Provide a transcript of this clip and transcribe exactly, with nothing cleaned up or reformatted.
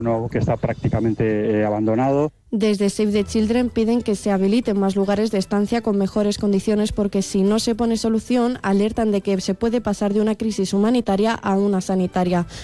No, que está prácticamente eh, abandonado. Desde Save the Children piden que se habiliten más lugares de estancia con mejores condiciones porque si no se pone solución, alertan de que se puede pasar de una crisis humanitaria a una sanitaria.